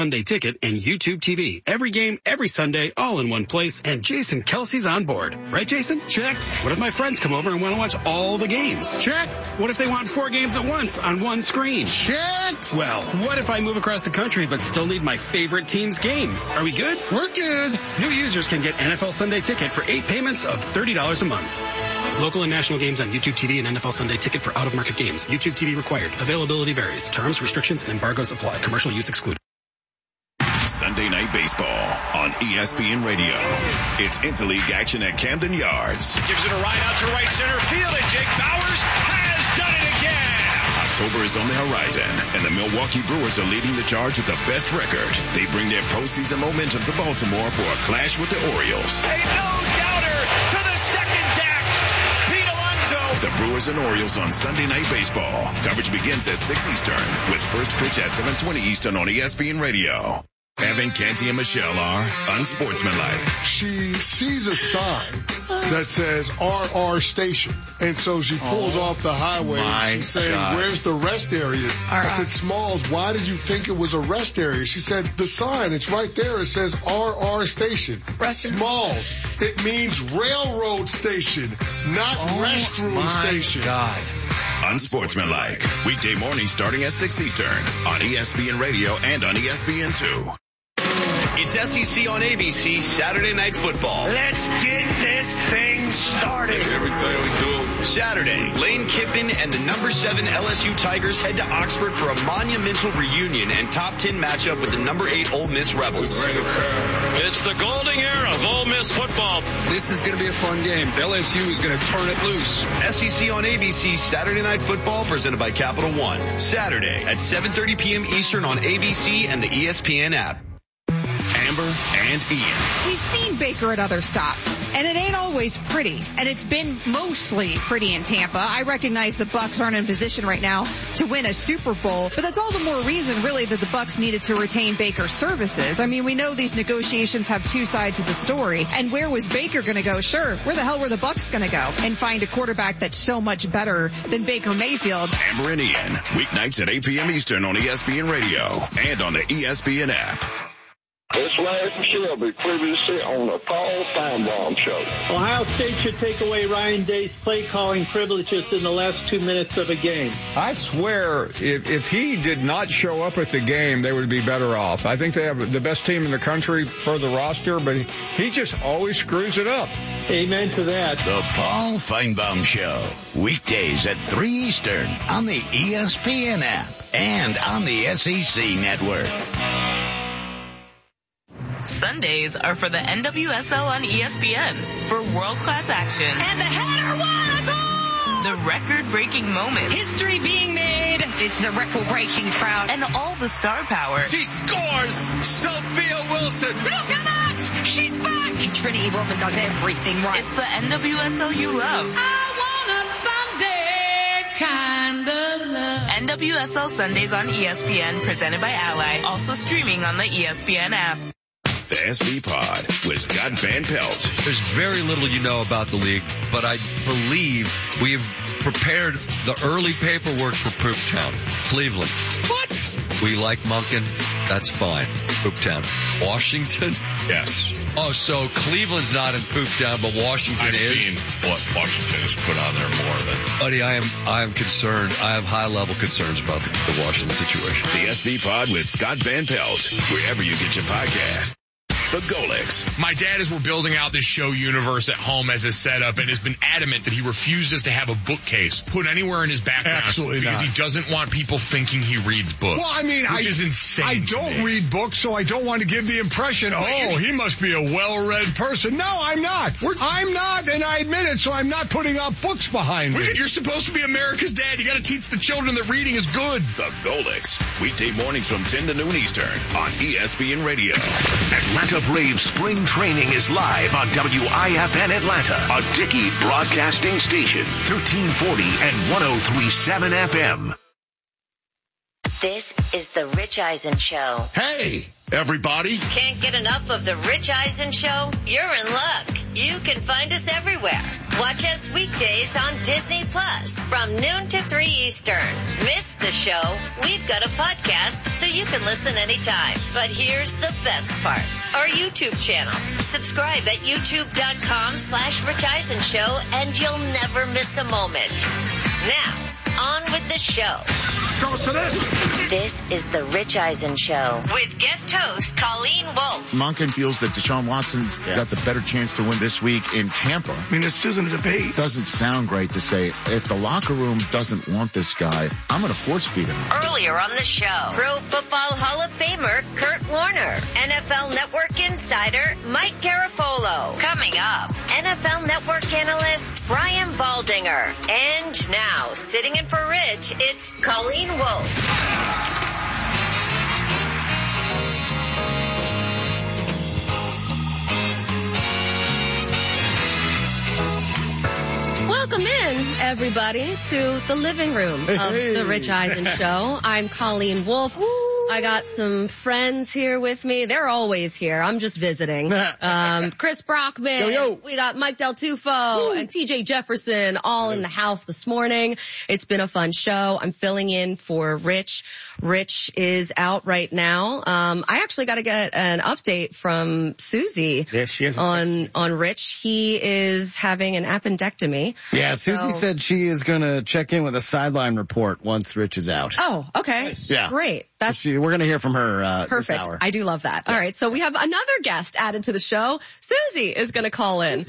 Sunday Ticket and YouTube TV. Every game, every Sunday, all in one place, and Jason Kelsey's on board. Right, Jason? Check. What if my friends come over and want to watch all the games? Check. What if they want 4 games at once on one screen? Check. Well, what if I move across the country but still need my favorite team's game? Are we good? We're good. New users can get NFL Sunday Ticket for 8 payments of $30 a month. Local and national games on YouTube TV and NFL Sunday Ticket for out-of-market games. YouTube TV required. Availability varies. Terms, restrictions, and embargoes apply. Commercial use excluded. Sunday Night Baseball on ESPN Radio. It's interleague action at Camden Yards. Gives it a ride out to right center field, and Jake Bauers has done it again. October is on the horizon, and the Milwaukee Brewers are leading the charge with the best record. They bring their postseason momentum to Baltimore for a clash with the Orioles. A no-doubter to the second deck. Pete Alonso. The Brewers and Orioles on Sunday Night Baseball. Coverage begins at 6 Eastern with first pitch at 7:20 Eastern on ESPN Radio. Evan, Canty, and Michelle are unsportsmanlike. She sees a sign that says RR Station. And so she pulls off the highway. And she's saying, where's the rest area? I said, Smalls, why did you think it was a rest area? She said, the sign, it's right there. It says RR Station. Smalls, it means railroad station, not restroom station. God. Unsportsmanlike. Weekday morning starting at 6 Eastern on ESPN Radio and on ESPN2. It's SEC on ABC Saturday Night Football. Let's get this thing started. Everything we do. Saturday, Lane Kiffin and the number 7 LSU Tigers head to Oxford for a monumental reunion and top 10 matchup with the number 8 Ole Miss Rebels. It's the golden era of Ole Miss football. This is going to be a fun game. LSU is going to turn it loose. SEC on ABC Saturday Night Football presented by Capital One. Saturday at 7:30 p.m. Eastern on ABC and the ESPN app. Amber and Ian. We've seen Baker at other stops, and it ain't always pretty, and it's been mostly pretty in Tampa. I recognize the Bucs aren't in position right now to win a Super Bowl, but that's all the more reason, really, that the Bucs needed to retain Baker's services. I mean, we know these negotiations have two sides of the story, and where was Baker going to go? Sure, where the hell were the Bucs going to go and find a quarterback that's so much better than Baker Mayfield? Amber and Ian, weeknights at 8 p.m. Eastern on ESPN Radio and on the ESPN app. It's Larry from Shelby, previously on the Paul Feinbaum Show. Ohio State should take away Ryan Day's play calling privileges in the last 2 minutes of a game. I swear, if he did not show up at the game, they would be better off. I think they have the best team in the country for the roster, but he just always screws it up. Amen to that. The Paul Feinbaum Show, weekdays at 3 Eastern on the ESPN app and on the SEC network. Sundays are for the NWSL on ESPN for world-class action. And the header, what a goal! The record-breaking moments. History being made. It's the record-breaking crowd. And all the star power. She scores! Sophia Wilson! Look at that! She's back! Trinity Rodman does everything right. It's the NWSL you love. I want a Sunday kind of love. NWSL Sundays on ESPN, presented by Ally. Also streaming on the ESPN app. The SB Pod with Scott Van Pelt. There's very little you know about the league, but I believe we've prepared the early paperwork for Pooptown. Cleveland. What? We like Monken. That's fine. Pooptown. Washington? Yes. Oh, so Cleveland's not in Pooptown, but Washington is? I've seen what Washington has put on there more than... Buddy, I am concerned. I have high-level concerns about the Washington situation. The SB Pod with Scott Van Pelt, wherever you get your podcast. The Golics. My dad, as we're building out this show universe at home as a setup, and has been adamant that he refuses to have a bookcase put anywhere in his background. Absolutely because not. he doesn't want people thinking he reads books. Well, I mean, which is insane. I don't read books, so I don't want to give the impression, he must be a well-read person. No, I'm not. I'm not, and I admit it, so I'm not putting up books behind me. You're supposed to be America's dad. You got to teach the children that reading is good. The Golics. Weekday mornings from 10 to noon Eastern on ESPN Radio. Atlanta Braves spring training is live on WIFN Atlanta, a Dickey broadcasting station, 1340 and 1037 FM. This is the Rich Eisen Show. Hey, everybody. Can't get enough of the Rich Eisen Show? You're in luck. You can find us everywhere. Watch us weekdays on Disney Plus from noon to 3 Eastern. Miss the show? We've got a podcast so you can listen anytime. But here's the best part. Our YouTube channel. Subscribe at youtube.com/Rich Eisen Show and you'll never miss a moment. Now, on with the show. This is the Rich Eisen Show with guest host Colleen Wolfe. Monken feels that Deshaun Watson's got the better chance to win this week in Tampa. I mean, this isn't a debate. Doesn't sound great to say, if the locker room doesn't want this guy, I'm going to force feed him. Earlier on the show, Pro Football Hall of Famer Kurt Warner, NFL Network insider Mike Garafolo. Coming up, NFL Network analyst Brian Baldinger. And now, sitting in for Rich, it's Colleen Wolfe. Welcome in, everybody, to the living room of the Rich Eisen Show. I'm Colleen Wolfe. I got some friends here with me. They're always here. I'm just visiting. Chris Brockman. Yo. We got Mike Del Tufo and TJ Jefferson all in the house this morning. It's been a fun show. I'm filling in for Rich. Rich is out right now. I actually got to get an update from Susie. Yes, she is on Rich. He is having an appendectomy. Yeah, Susie said she is going to check in with a sideline report once Rich is out. Oh, okay. Nice. Yeah. Great. We're going to hear from her Perfect. this hour. I do love that. Yeah. All right, so we have another guest added to the show. Susie is going to call in.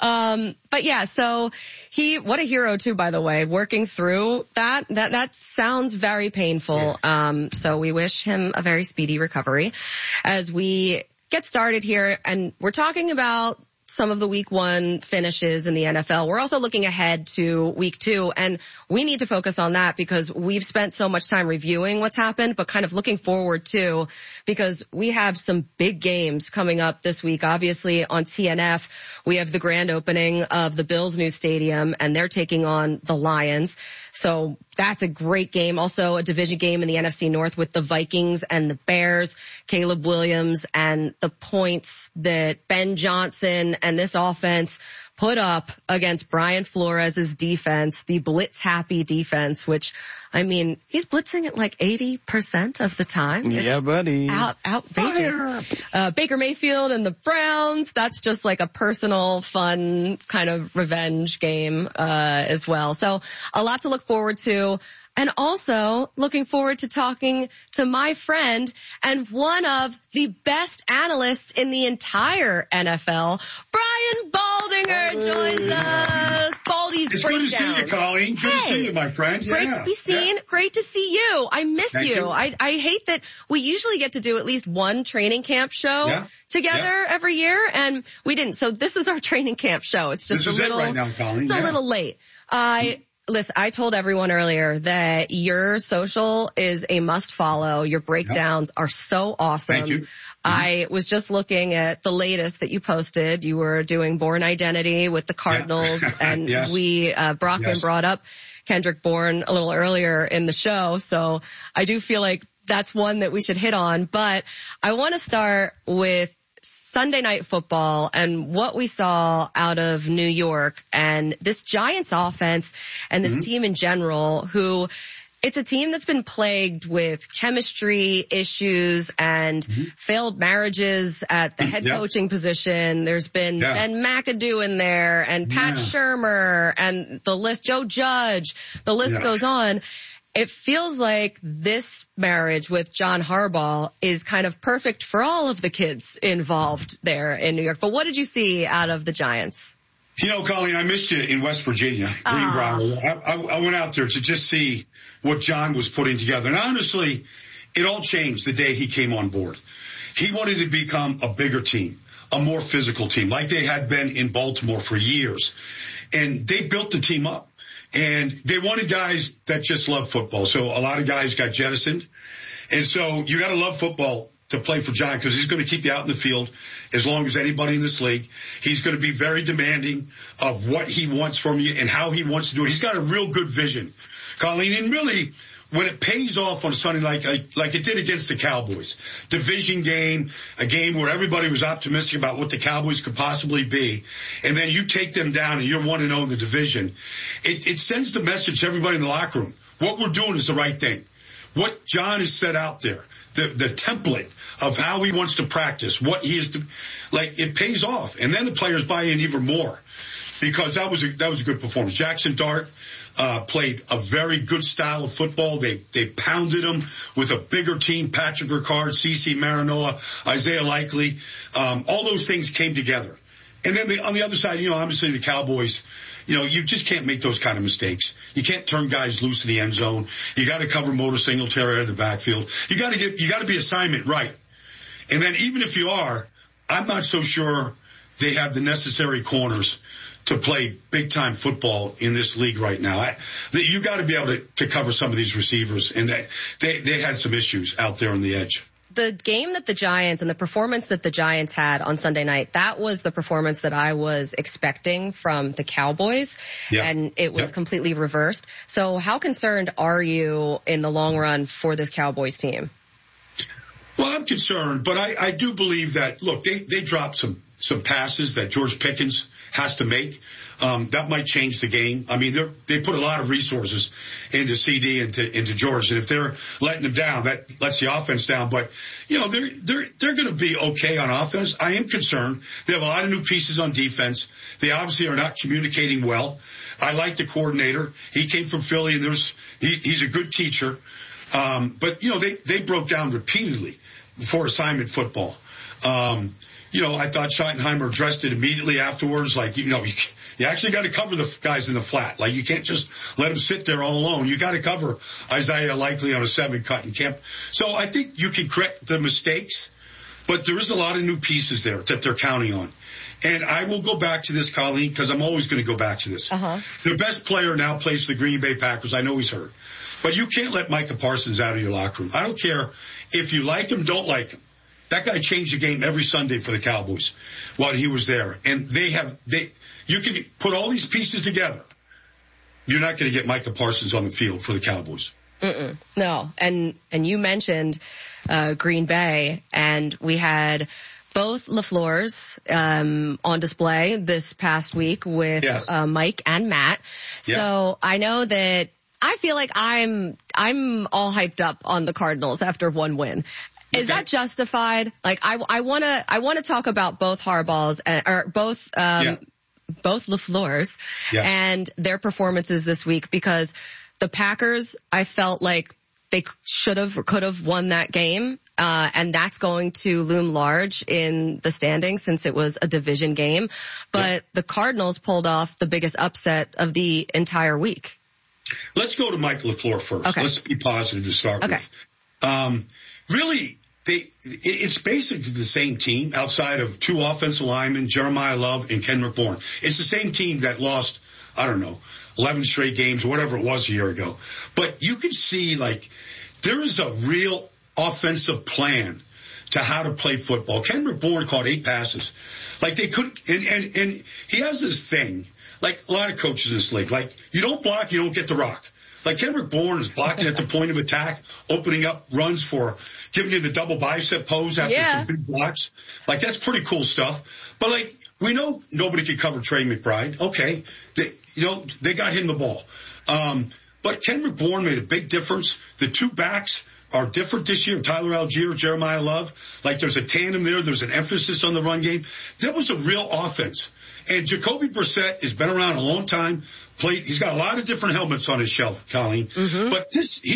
But yeah, so what a hero too, by the way, working through that. That sounds very painful. Yeah. So we wish him a very speedy recovery. As we get started here, and we're talking about some of the week 1 finishes in the NFL. We're also looking ahead to week 2, and we need to focus on that because we've spent so much time reviewing what's happened, but kind of looking forward too, because we have some big games coming up this week. Obviously on TNF, we have the grand opening of the Bills' new stadium, and they're taking on the Lions. So that's a great game. Also a division game in the NFC North with the Vikings and the Bears, Caleb Williams, and the points that Ben Johnson and this offense put up against Brian Flores' defense, the blitz-happy defense, which, I mean, he's blitzing at like 80% of the time. Yeah, buddy. Outrageous. Baker Mayfield and the Browns, that's just like a personal, fun kind of revenge game as well. So a lot to look forward to. And also looking forward to talking to my friend and one of the best analysts in the entire NFL, Brian Baldinger joins us. Baldy's It's Breakdown. Good to see you, Colleen. Good to see you, my friend. Great to be seen. Great to see you. I missed you. I hate that we usually get to do at least one training camp show together every year, and we didn't. So this is our training camp show. It's just this is it right now, Colleen. It's a little late. Listen, I told everyone earlier that your social is a must follow. Your breakdowns are so awesome. Thank you. I was just looking at the latest that you posted. You were doing Bourne Identity with the Cardinals, and Brockman brought up Kendrick Bourne a little earlier in the show. So I do feel like that's one that we should hit on. But I want to start with Sunday Night Football and what we saw out of New York and this Giants offense and this team in general, who it's a team that's been plagued with chemistry issues and failed marriages at the head coaching position. There's been Ben McAdoo in there and Pat Shurmur and the list, Joe Judge, the list goes on. It feels like this marriage with John Harbaugh is kind of perfect for all of the kids involved there in New York. But what did you see out of the Giants? You know, Colleen, I missed you in West Virginia, Greenbrier. I went out there to just see what John was putting together. And honestly, it all changed the day he came on board. He wanted to become a bigger team, a more physical team, like they had been in Baltimore for years. And they built the team up. And they wanted guys that just love football. So a lot of guys got jettisoned. And so you got to love football to play for John, because he's going to keep you out in the field as long as anybody in this league. He's going to be very demanding of what he wants from you and how he wants to do it. He's got a real good vision, Colleen. And really, when it pays off on a Sunday night, like it did against the Cowboys, division game, a game where everybody was optimistic about what the Cowboys could possibly be, and then you take them down and you're 1-0 in the division, it sends the message to everybody in the locker room. What we're doing is the right thing. What John has set out there, the template of how he wants to practice, what he is to, like, it pays off. And then the players buy in even more because that was a good performance. Jackson Dart played a very good style of football. They pounded him with a bigger team. Patrick Ricard, CeCe Marinoa, Isaiah Likely, all those things came together. And then on the other side, obviously the Cowboys, you just can't make those kind of mistakes. You can't turn guys loose in the end zone. You got to cover Motor Singletary out of the backfield. You got to be assignment right. And then even if you are, I'm not so sure they have the necessary corners to play big time football in this league right now. You got to be able to cover some of these receivers, and they had some issues out there on the edge. The game that the Giants and the performance that the Giants had on Sunday night, that was the performance that I was expecting from the Cowboys, and it was completely reversed. So how concerned are you in the long run for this Cowboys team? Well, I'm concerned, but I do believe that, look, they dropped some passes that George Pickens has to make. That might change the game. I mean, they put a lot of resources into CD and into George, and if they're letting them down, that lets the offense down. But, they're going to be okay on offense. I am concerned. They have a lot of new pieces on defense. They obviously are not communicating well. I like the coordinator. He came from Philly, and he's a good teacher. But they broke down repeatedly for assignment football. I thought Schottenheimer addressed it immediately afterwards. Like, you actually got to cover the guys in the flat. Like, you can't just let them sit there all alone. You got to cover Isaiah Likely on a 7-cut and camp. So I think you can correct the mistakes, but there is a lot of new pieces there that they're counting on. And I will go back to this, Colleen, because I'm always going to go back to this. Their best player now plays for the Green Bay Packers. I know he's hurt. But you can't let Micah Parsons out of your locker room. I don't care if you like him, don't like him. That guy changed the game every Sunday for the Cowboys while he was there. And you can put all these pieces together. You're not going to get Micah Parsons on the field for the Cowboys. No. And you mentioned Green Bay, and we had both LaFleurs on display this past week with Mike and Matt. So I know that I feel like I'm all hyped up on the Cardinals after one win. Is that justified? Like, I want to talk about both Harbaugh's or both LaFleurs and their performances this week, because the Packers, I felt like they could have won that game. And that's going to loom large in the standings since it was a division game. But the Cardinals pulled off the biggest upset of the entire week. Let's go to Mike LaFleur first. Okay. Let's be positive to start with. Really, it's basically the same team outside of 2 offensive linemen, Jeremiah Love and Kendrick Bourne. It's the same team that lost, 11 straight games, whatever it was a year ago. But you can see, like, there is a real offensive plan to how to play football. Kendrick Bourne caught 8 passes. Like, they couldn't, and he has this thing, like a lot of coaches in this league, like, you don't block, you don't get the rock. Like, Kendrick Bourne is blocking at the point of attack, opening up runs for giving you the double bicep pose after some big blocks. Like, that's pretty cool stuff. But, like, we know nobody could cover Trey McBride. Okay. They got him the ball. But Kendrick Bourne made a big difference. The 2 backs are different this year. Tyler Algier, Jeremiah Love. Like, there's a tandem there. There's an emphasis on the run game. That was a real offense. And Jacoby Brissett has been around a long time. He's got a lot of different helmets on his shelf, Colleen. But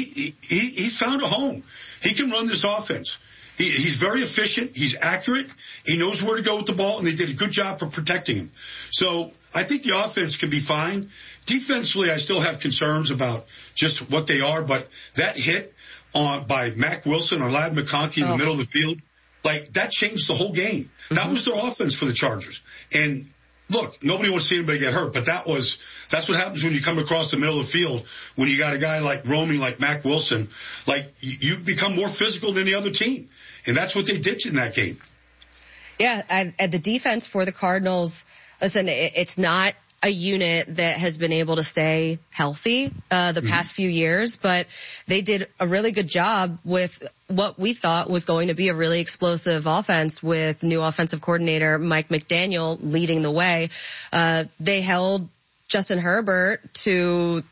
he found a home. He can run this offense. He's very efficient. He's accurate. He knows where to go with the ball, and they did a good job of protecting him. So I think the offense can be fine. Defensively, I still have concerns about just what they are, but that hit by Mack Wilson or Ladd McConkey in the middle of the field, like, that changed the whole game. That was their offense for the Chargers. And look, nobody wants to see anybody get hurt, but that's what happens when you come across the middle of the field. When you got a guy like roaming like Mack Wilson, like, you become more physical than the other team. And that's what they did in that game. Yeah. And the defense for the Cardinals, listen, it's not a unit that has been able to stay healthy the past few years, but they did a really good job with what we thought was going to be a really explosive offense with new offensive coordinator Mike McDaniel leading the way. They held Justin Herbert to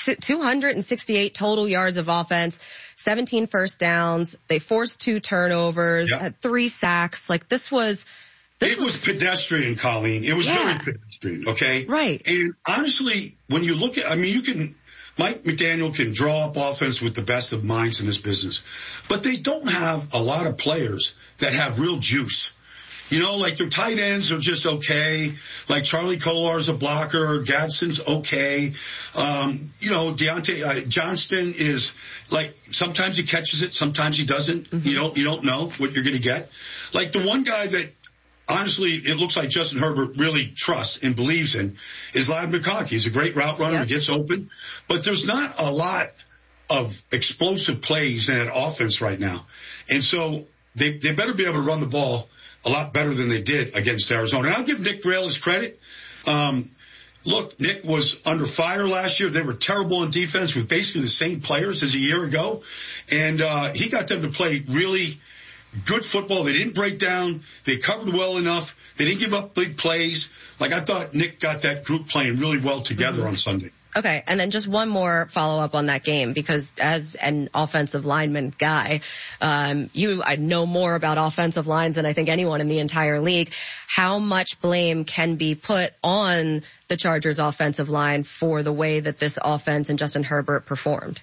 268 total yards of offense, 17 first downs. They forced 2 turnovers, had 3 sacks. Like it was pedestrian, Colleen. It was very pedestrian. Okay. Right. And honestly, when you look at, Mike McDaniel can draw up offense with the best of minds in this business, but they don't have a lot of players that have real juice. Like their tight ends are just okay. Like Charlie Kolar's a blocker. Gadsden's okay. Deontay Johnston is like, sometimes he catches it, sometimes he doesn't. Mm-hmm. You don't know what you're going to get. Like the one guy that honestly it looks like Justin Herbert really trusts and believes in is Ladd McConkey. He's a great route runner. He gets open, but there's not a lot of explosive plays in that offense right now. And so they better be able to run the ball a lot better than they did against Arizona. And I'll give Nick Grail his credit. Look, Nick was under fire last year. They were terrible on defense with basically the same players as a year ago. And he got them to play really good football. They didn't break down. They covered well enough. They didn't give up big plays. Like I thought Nick got that group playing really well together on Sunday. Okay, and then just one more follow-up on that game, because as an offensive lineman guy, I know more about offensive lines than I think anyone in the entire league. How much blame can be put on the Chargers offensive line for the way that this offense and Justin Herbert performed?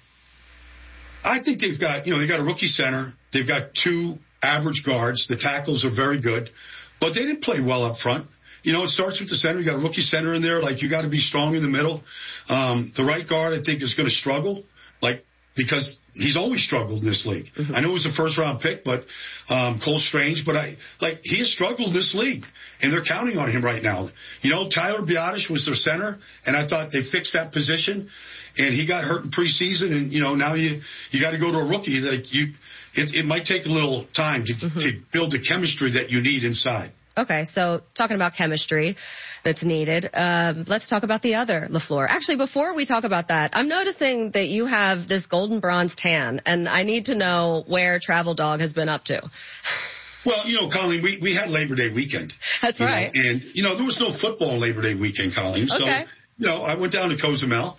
I think they've got a rookie center. They've got 2 average guards. The tackles are very good, but they didn't play well up front. It starts with the center. You got a rookie center in there. Like, you got to be strong in the middle. The right guard, I think, is going to struggle, because he's always struggled in this league. Mm-hmm. I know he was a first-round pick, but Cole Strange, but he has struggled in this league, and they're counting on him right now. Tyler Biadasz was their center, and I thought they fixed that position, and he got hurt in preseason, and now you got to go to a rookie. It might take a little time to build the chemistry that you need inside. Okay, so talking about chemistry that's needed, let's talk about the other LaFleur. Actually, before we talk about that, I'm noticing that you have this golden bronze tan, and I need to know where Travel Dog has been up to. Well, Colleen, we had Labor Day weekend. That's right. And, there was no football on Labor Day weekend, Colleen. Okay. So, I went down to Cozumel.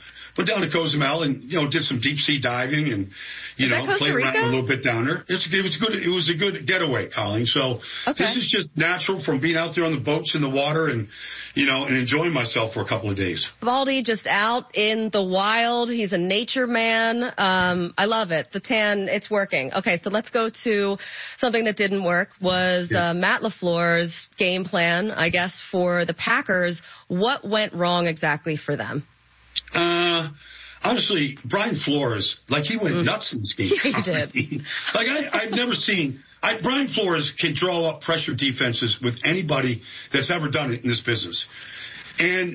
And, did some deep sea diving and, played around a little bit down there. It was a good getaway, Colleen. So This is just natural from being out there on the boats in the water and enjoying myself for a couple of days. Baldy just out in the wild. He's a nature man. I love it. The tan, it's working. Okay, so let's go to something that didn't work was Matt LaFleur's game plan, I guess, for the Packers. What went wrong exactly for them? Honestly, Brian Flores, he went nuts in this game. He did. I've never seen, Brian Flores can draw up pressure defenses with anybody that's ever done it in this business. And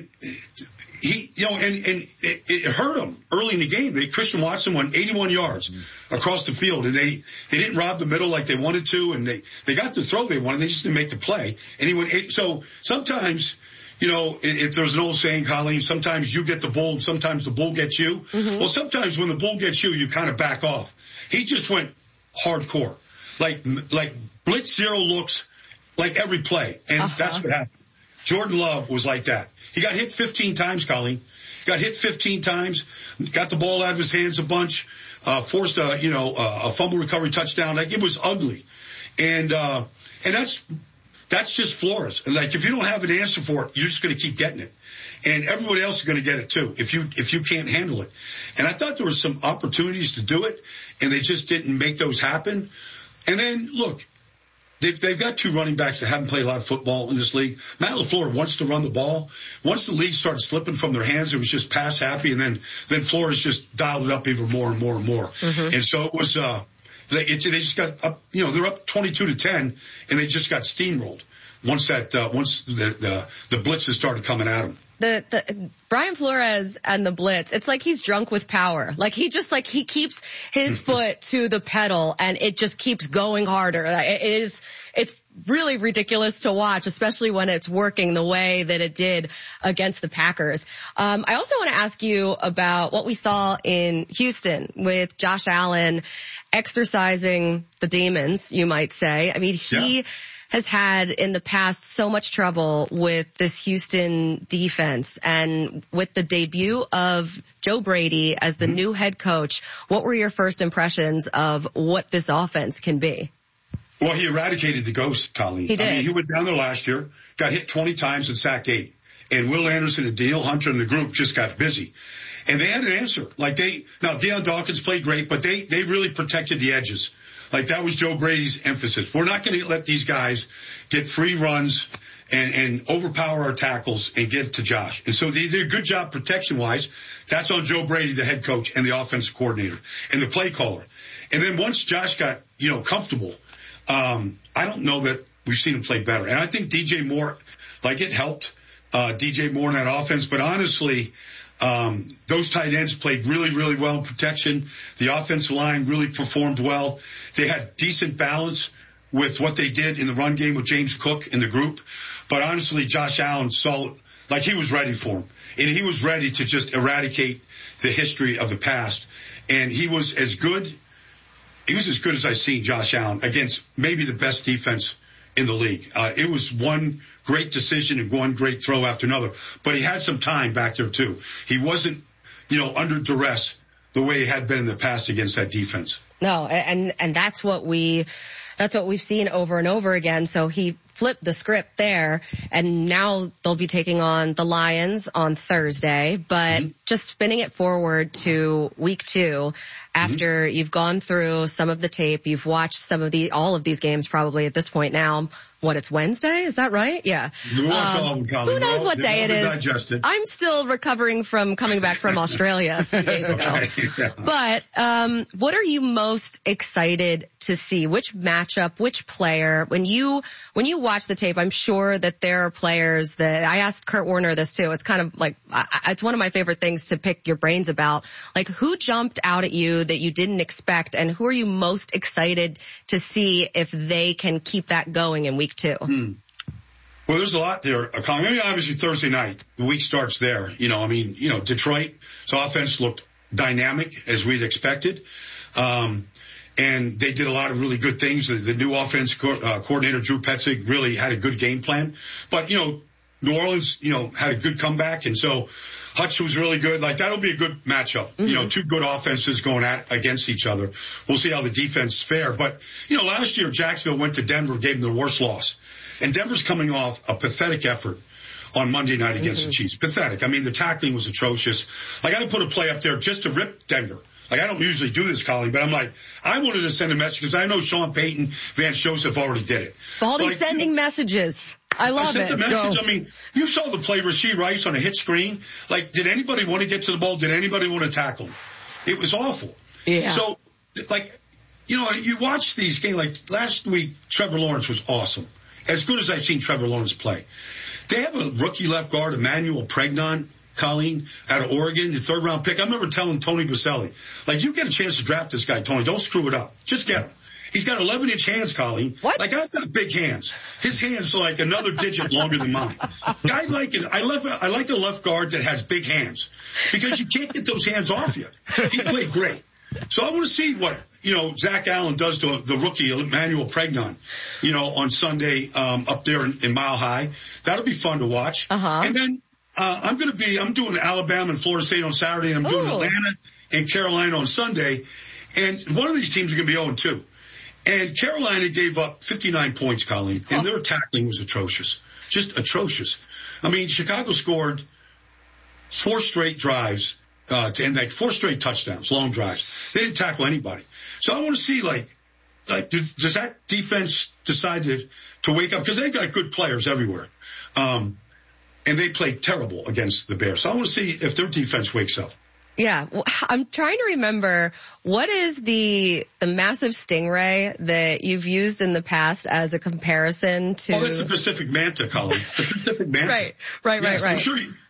it hurt him early in the game. Christian Watson went 81 yards across the field, and they didn't rob the middle like they wanted to, and they got the throw they wanted. They just didn't make the play. And he went, so sometimes, if there's an old saying, Colleen, sometimes you get the bull and sometimes the bull gets you. Mm-hmm. Well, sometimes when the bull gets you, you kind of back off. He just went hardcore, like blitz zero looks, like every play. And that's what happened. Jordan Love was like that. He got hit 15 times, Colleen. Got hit 15 times, got the ball out of his hands a bunch, forced a fumble recovery touchdown. It was ugly. And that's just Flores. And if you don't have an answer for it, you're just going to keep getting it. And everybody else is going to get it too if you can't handle it. And I thought there were some opportunities to do it, and they just didn't make those happen. And then, look, they've got 2 running backs that haven't played a lot of football in this league. Matt LaFleur wants to run the ball. Once the league started slipping from their hands, it was just pass happy, and then Flores just dialed it up even more and more and more. Mm-hmm. And so it was they just got up, they're up 22-10, and they just got steamrolled once the blitzes started coming at them. the Brian Flores and the blitz, it's like he's drunk with power. Like he keeps his foot to the pedal and it just keeps going harder. It's really ridiculous to watch, especially when it's working the way that it did against the Packers. I also want to ask you about what we saw in Houston with Josh Allen exercising the demons, you might say. I mean, he has had in the past so much trouble with this Houston defense, and with the debut of Joe Brady as the new head coach, what were your first impressions of what this offense can be? Well, he eradicated the ghost, Colleen. He did. I mean, he went down there last year, got hit 20 times and sacked 8. And Will Anderson and Danielle Hunter and the group just got busy. And they had an answer. Now Deion Dawkins played great, but they really protected the edges. Like that was Joe Brady's emphasis. We're not going to let these guys get free runs and overpower our tackles and get to Josh. And so they did a good job protection-wise. That's on Joe Brady, the head coach, and the offensive coordinator, and the play caller. And then once Josh got, comfortable, I don't know that we've seen him play better. And I think DJ Moore, it helped DJ Moore in that offense. But honestly, those tight ends played really, really well in protection. The offensive line really performed well. They had decent balance with what they did in the run game with James Cook in the group. But honestly, Josh Allen saw like he was ready for him. And he was ready to just eradicate the history of the past. And he was as good as I've seen Josh Allen against maybe the best defense in the league. It was one great decision and one great throw after another. But he had some time back there, too. He wasn't, under duress the way he had been in the past against that defense. No, and that's what we've seen over and over again. So he flipped the script there, and now they'll be taking on the Lions on Thursday. But just spinning it forward to week 2, after you've gone through some of the tape, you've watched all of these games probably at this point now. It's Wednesday? Is that right? Yeah. Who knows what day it is? Digested. I'm still recovering from coming back from Australia a few days ago. Okay, yeah. But what are you most excited to see? Which matchup, which player? When you watch the tape, I'm sure that there are players that I asked Kurt Warner this too. It's kind of like it's one of my favorite things to pick your brains about. Like, who jumped out at you that you didn't expect, and who are you most excited to see if they can keep that going in week 2? Well, there's a lot there. Obviously Thursday night, the week starts there. Detroit's offense looked dynamic as we'd expected. And they did a lot of really good things. The new offense coordinator, Drew Petzing, really had a good game plan. But, New Orleans, had a good comeback. And so Hutch was really good. That'll be a good matchup. Two good offenses going against each other. We'll see how the defense fare. But, last year Jacksonville went to Denver, gave them their worst loss. And Denver's coming off a pathetic effort on Monday night against the Chiefs. Pathetic. I mean, the tackling was atrocious. I put a play up there just to rip Denver. I don't usually do this, Colleen, but I wanted to send a message because I know Sean Payton, Vance Joseph already did it. Baldy's sending messages. I love it. I sent the message. Go. You saw the play Rashee Rice on a hit screen. Did anybody want to get to the ball? Did anybody want to tackle him? It was awful. Yeah. So, you watch these games. Last week, Trevor Lawrence was awesome. As good as I've seen Trevor Lawrence play. They have a rookie left guard, Emmanuel Pregnon, Colleen, out of Oregon, the 3rd-round pick. I remember telling Tony Baselli, you get a chance to draft this guy, Tony. Don't screw it up. Just get him. He's got 11-inch hands, Colleen. What? I've got big hands. His hands are like another digit longer than mine. I like it. I like a left guard that has big hands because you can't get those hands off you. He played great. So I want to see what, Zach Allen does to the rookie, Emmanuel Pregnon, on Sunday, up there in Mile High. That'll be fun to watch. And then, I'm doing Alabama and Florida State on Saturday, and I'm doing Atlanta and Carolina on Sunday. And one of these teams are going to be 0-2. And Carolina gave up 59 points, Colleen, and their tackling was atrocious. Just atrocious. I mean, Chicago scored 4 straight drives, and 4 straight touchdowns, long drives. They didn't tackle anybody. So I want to see, does that defense decide to wake up? Because they've got good players everywhere. And they played terrible against the Bears. So I want to see if their defense wakes up. Yeah, well, I'm trying to remember, what is the massive stingray that you've used in the past as a comparison to? Oh, that's the Pacific Manta, Colleen. The Pacific Manta. Right. I'm sure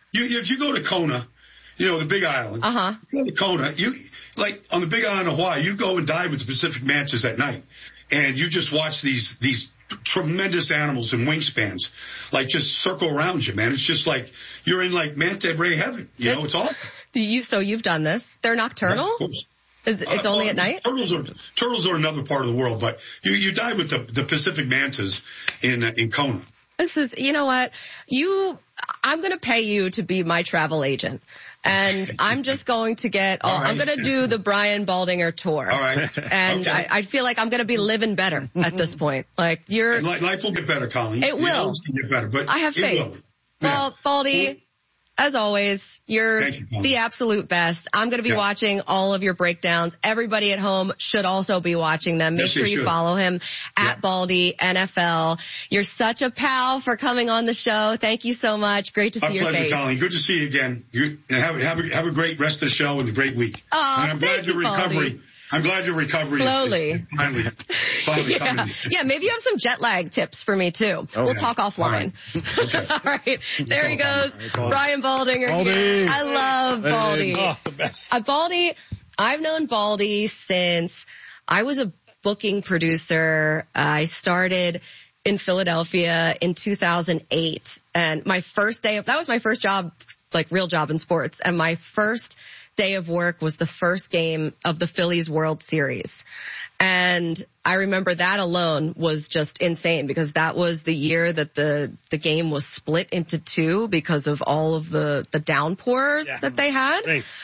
If you go to Kona, the Big Island, you go to Kona, like on the Big Island of Hawaii, you go and dive with the Pacific mantis at night, and you just watch these tremendous animals in wingspans, like just circle around you, man. It's just like you're in like manta ray heaven. It's awesome. So you've done this. They're nocturnal? Yeah, of course. It's only at night? Turtles are another part of the world, but you dive with the Pacific mantas in Kona. This is, you know what? I'm going to pay you to be my travel agent. And I'm just going to I'm going to do the Brian Baldinger tour. All right. And okay. I feel like I'm going to be living better at this point. Like life will get better, Colleen. It will. It's going to get better, but I have faith. Will. Well, Baldy, as always, you're the absolute best. I'm going to be watching all of your breakdowns. Everybody at home should also be watching them. Make sure you follow him at Baldy NFL. You're such a pal for coming on the show. Thank you so much. Great to see your face. My pleasure, Colleen. Good to see you again. Have a great rest of the show and a great week. Oh, and I'm glad you're recovering. I'm glad your recovery slowly. Finally coming. Yeah, maybe you have some jet lag tips for me too. We'll talk offline. All right. There he goes. Brian Baldinger. I love Baldy. Oh, the best. Baldy, I've known Baldy since I was a booking producer. I started in Philadelphia in 2008. And that was my first job, like real job in sports. And my first day of work was the first game of the Phillies World Series. And I remember that alone was just insane because that was the year that the game was split into two because of all of the downpours that they had.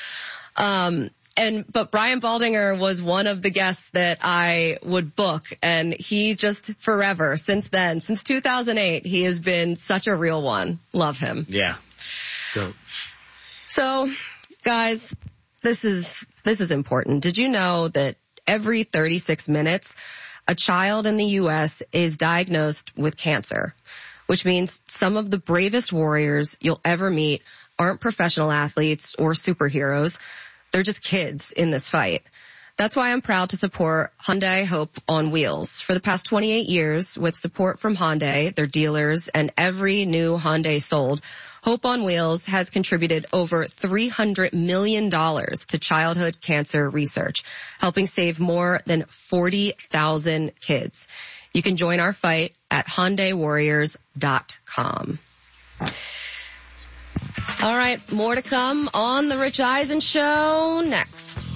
But Brian Baldinger was one of the guests that I would book, and he just forever since 2008, he has been such a real one. Love him. Yeah. So guys, this is important. Did you know that every 36 minutes, a child in the U.S. is diagnosed with cancer, which means some of the bravest warriors you'll ever meet aren't professional athletes or superheroes. They're just kids in this fight. That's why I'm proud to support Hyundai Hope on Wheels. For the past 28 years, with support from Hyundai, their dealers, and every new Hyundai sold, Hope on Wheels has contributed over $300 million to childhood cancer research, helping save more than 40,000 kids. You can join our fight at HyundaiWarriors.com. All right, more to come on The Rich Eisen Show next.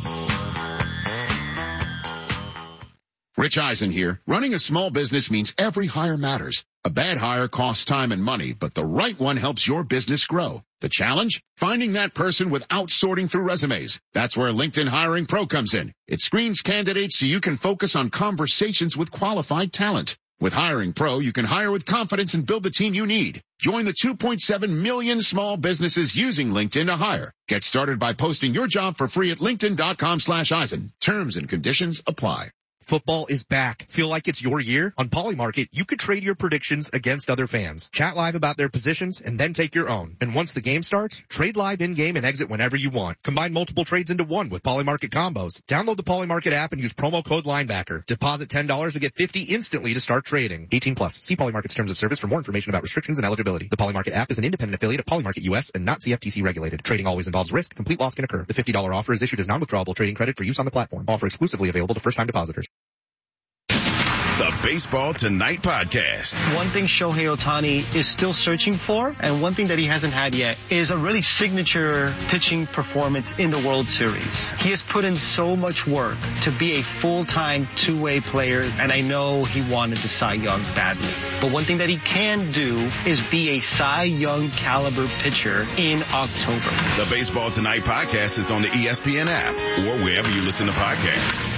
Rich Eisen here. Running a small business means every hire matters. A bad hire costs time and money, but the right one helps your business grow. The challenge? Finding that person without sorting through resumes. That's where LinkedIn Hiring Pro comes in. It screens candidates so you can focus on conversations with qualified talent. With Hiring Pro, you can hire with confidence and build the team you need. Join the 2.7 million small businesses using LinkedIn to hire. Get started by posting your job for free at linkedin.com/Eisen. Terms and conditions apply. Football is back. Feel like it's your year? On Polymarket, you could trade your predictions against other fans. Chat live about their positions and then take your own. And once the game starts, trade live in-game and exit whenever you want. Combine multiple trades into one with Polymarket combos. Download the Polymarket app and use promo code Linebacker. Deposit $10 to get $50 instantly to start trading. 18 plus. See Polymarket's terms of service for more information about restrictions and eligibility. The Polymarket app is an independent affiliate of Polymarket US and not CFTC regulated. Trading always involves risk. Complete loss can occur. The $50 offer is issued as non-withdrawable trading credit for use on the platform. Offer exclusively available to first-time depositors. The Baseball Tonight podcast. One thing Shohei Ohtani is still searching for, and one thing that he hasn't had yet, is a really signature pitching performance in the World Series. He has put in so much work to be a full-time two-way player, and I know he wanted the Cy Young badly. But one thing that he can do is be a Cy Young caliber pitcher in October. The Baseball Tonight podcast is on the ESPN app or wherever you listen to podcasts.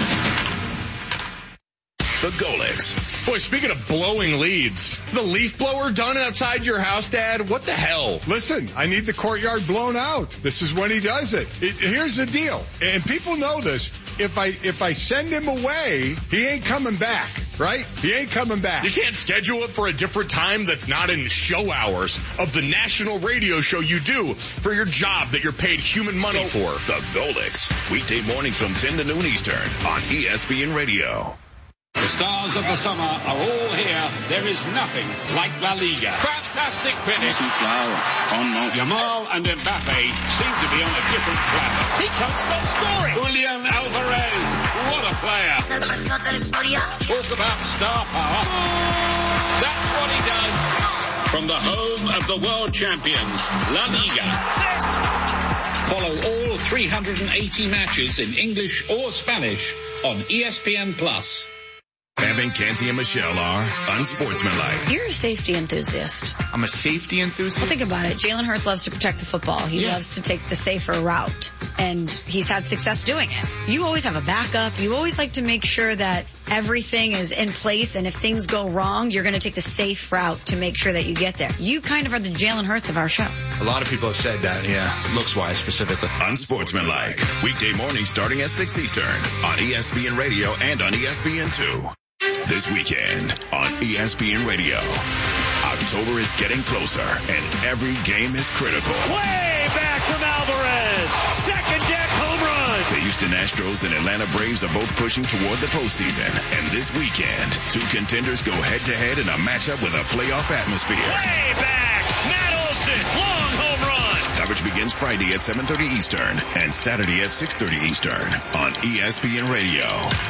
The Golics. Boy, speaking of blowing leads, the leaf blower done outside your house, Dad? What the hell? Listen, I need the courtyard blown out. This is when he does it. Here's the deal, and people know this. If I send him away, he ain't coming back, right? He ain't coming back. You can't schedule it for a different time that's not in show hours of the national radio show you do for your job that you're paid human money for. The Golics. Weekday mornings from 10 to noon Eastern on ESPN Radio. The stars of the summer are all here there is nothing like La Liga. Fantastic finish. Yamal and Mbappe seem to be on a different planet. He can't stop scoring. Julian Alvarez, what a player. Talk about star power. That's what he does. From the home of the world champions, La Liga. Follow all 380 matches in English or Spanish on ESPN+. Evan, Canty, and Michelle are unsportsmanlike. You're a safety enthusiast. I'm a safety enthusiast? Well, think about it. Jalen Hurts loves to protect the football. He loves to take the safer route. And he's had success doing it. You always have a backup. You always like to make sure that everything is in place. And if things go wrong, you're going to take the safe route to make sure that you get there. You kind of are the Jalen Hurts of our show. A lot of people have said that, yeah. Looks-wise, specifically. Unsportsmanlike. Weekday mornings starting at 6 Eastern on ESPN Radio and on ESPN2. This weekend on ESPN Radio, October is getting closer and every game is critical. Way back from Alvarez. Second deck home run. The Houston Astros and Atlanta Braves are both pushing toward the postseason. And this weekend, two contenders go head-to-head in a matchup with a playoff atmosphere. Way back. Matt Olson. Long home run. Coverage begins Friday at 7:30 Eastern and Saturday at 6:30 Eastern on ESPN Radio.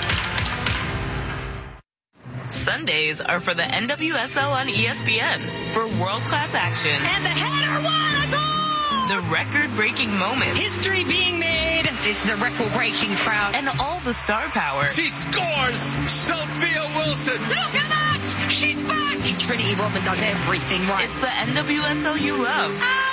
Sundays are for the NWSL on ESPN for world-class action. And the header, what a goal! The record-breaking moments. History being made. It's the record-breaking crowd. And all the star power. She scores! Sophia Wilson! Look at that! She's back! Trinity Rodman does everything right. It's the NWSL you love. I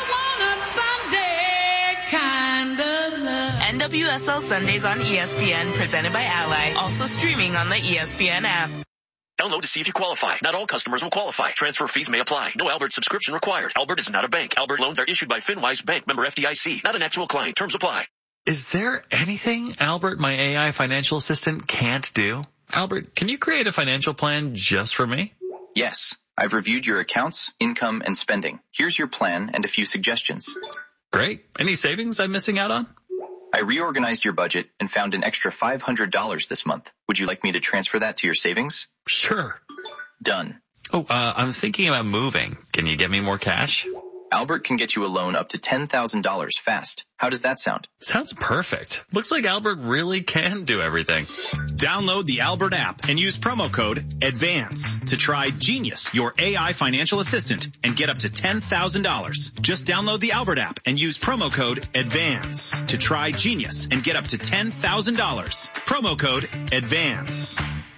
want a Sunday kind of love. NWSL Sundays on ESPN, presented by Ally. Also streaming on the ESPN app. Download to see if you qualify. Not all customers will qualify. Transfer fees may apply. No Albert subscription required. Albert is not a bank. Albert loans are issued by FinWise Bank, member FDIC. Not an actual client. Terms apply. Is there anything Albert, my AI financial assistant, can't do? Albert, can you create a financial plan just for me? Yes. I've reviewed your accounts, income, and spending. Here's your plan and a few suggestions. Great. Any savings I'm missing out on? I reorganized your budget and found an extra $500 this month. Would you like me to transfer that to your savings? Sure. Done. Oh, I'm thinking about moving. Can you get me more cash? Albert can get you a loan up to $10,000 fast. How does that sound? Sounds perfect. Looks like Albert really can do everything. Download the Albert app and use promo code ADVANCE to try Genius, your AI financial assistant, and get up to $10,000. Just download the Albert app and use promo code ADVANCE to try Genius and get up to $10,000. Promo code ADVANCE.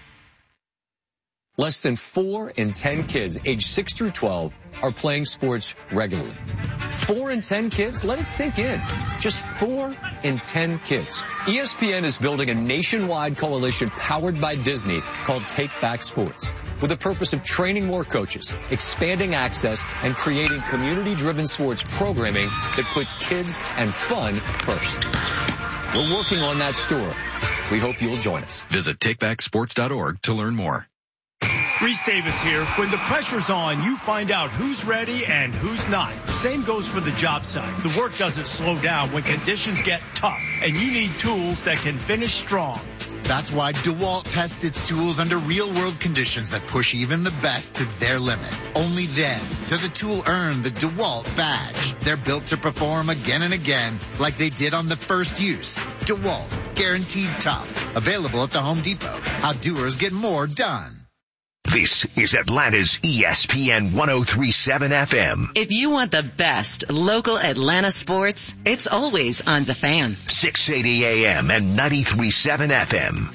Less than 4 in 10 kids aged 6 through 12 are playing sports regularly. 4 in 10 kids? Let it sink in. Just 4 in 10 kids. ESPN is building a nationwide coalition powered by Disney called Take Back Sports, with the purpose of training more coaches, expanding access, and creating community-driven sports programming that puts kids and fun first. We're working on that story. We hope you'll join us. Visit takebacksports.org to learn more. Reese Davis here. When the pressure's on, you find out who's ready and who's not. Same goes for the job site. The work doesn't slow down when conditions get tough, and you need tools that can finish strong. That's why DeWalt tests its tools under real-world conditions that push even the best to their limit. Only then does a tool earn the DeWalt badge. They're built to perform again and again like they did on the first use. DeWalt, guaranteed tough. Available at the Home Depot. How doers get more done. This is Atlanta's ESPN 103.7 FM. If you want the best local Atlanta sports, it's always on The Fan. 680 AM and 93.7 FM.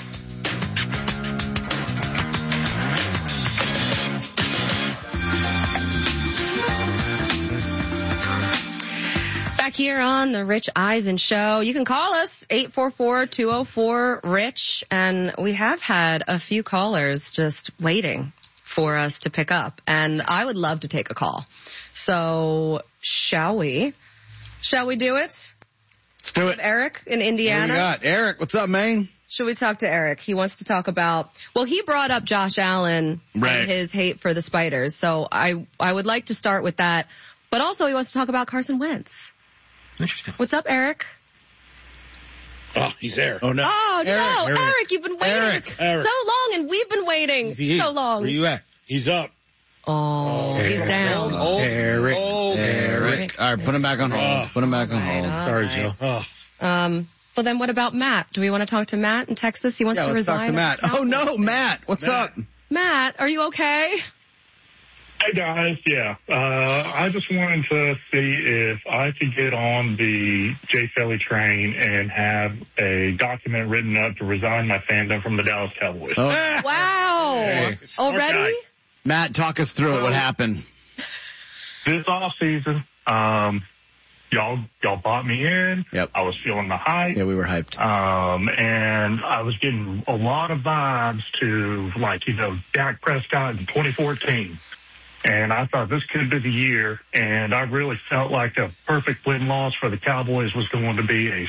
Back here on the Rich Eisen Show. You can call us 844-204-RICH, and we have had a few callers just waiting for us to pick up, and I would love to take a call. So shall we? Shall we do it? Let's do it. Eric in Indiana. What do you got? Eric, what's up, man? Should we talk to Eric? He wants to talk about, well, he brought up Josh Allen and his hate for the Spiders. So I would like to start with that, but also he wants to talk about Carson Wentz. Interesting. What's up, Eric? Oh, he's there. Oh, no. Oh, no. Eric, you've been waiting so long, and we've been waiting so long. Where you at? He's up. Oh, he's down. Eric. All right, put him back on hold. Put him back on hold. Sorry, Joe. Well, then what about Matt? Do we want to talk to Matt in Texas? He wants to resign. Let's talk to Matt. Oh, no, Matt. What's up? Matt, are you okay? Hey, guys. Yeah. I just wanted to see if I could get on the Jay Felly train and have a document written up to resign my fandom from the Dallas Cowboys. Oh. Wow. Hey, Already? Matt, talk us through it. What happened? This offseason, y'all bought me in. Yep. I was feeling the hype. Yeah, we were hyped. And I was getting a lot of vibes to, Dak Prescott in 2014. And I thought this could be the year. And I really felt like a perfect win-loss for the Cowboys was going to be a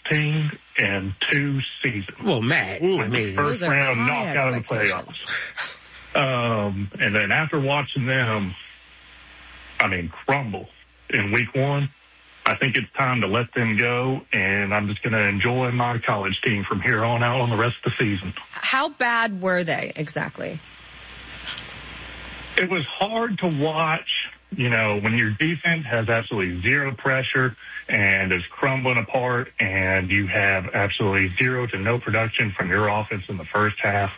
16-2 season. Well, Matt, first round knockout of the playoffs. And then after watching them, crumble in week 1, I think it's time to let them go, and I'm just going to enjoy my college team from here on out on the rest of the season. How bad were they exactly? It was hard to watch, when your defense has absolutely zero pressure and is crumbling apart, and you have absolutely zero to no production from your offense in the first half.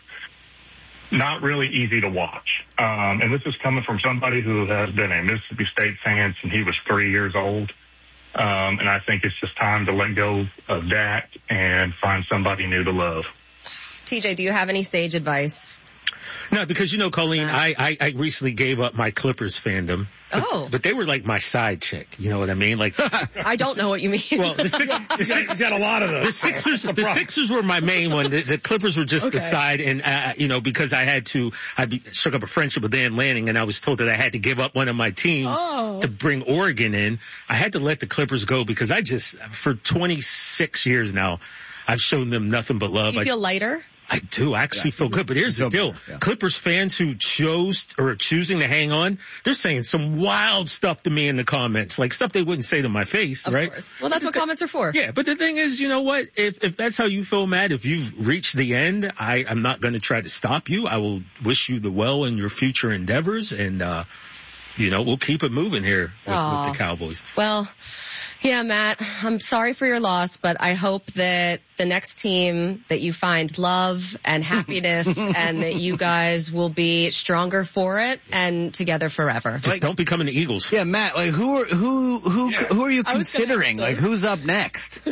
Not really easy to watch. And this is coming from somebody who has been a Mississippi State fan since he was 3 years old. And I think it's just time to let go of Dak and find somebody new to love. TJ, do you have any sage advice? No, because, Colleen, I recently gave up my Clippers fandom. Oh. But they were like my side chick. You know what I mean? Like, I don't know what you mean. Well, you got a lot of those. The Sixers were my main one. The Clippers were just the side. And, because I struck up a friendship with Dan Lanning, and I was told that I had to give up one of my teams to bring Oregon in. I had to let the Clippers go because for 26 years now, I've shown them nothing but love. Do you feel lighter? I do. I actually feel good. But here's the deal. Yeah. Clippers fans who are choosing to hang on, they're saying some wild stuff to me in the comments, like stuff they wouldn't say to my face, of right? Course. Well, that's what comments are for. Yeah, but the thing is, you know what? If that's how you feel, Matt, if you've reached the end, I'm not going to try to stop you. I will wish you the well in your future endeavors, and we'll keep it moving here with the Cowboys. Well, yeah, Matt, I'm sorry for your loss, but I hope that the next team that you find love and happiness and that you guys will be stronger for it and together forever. Just don't become an Eagles. Yeah, Matt, who are you considering? Who's up next?